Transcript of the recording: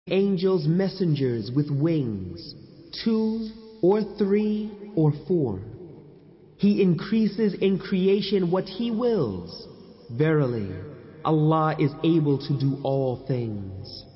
angels messengers with wings, 2 or 3 or 4. He increases in creation what He wills. Verily, Allah is able to do all things.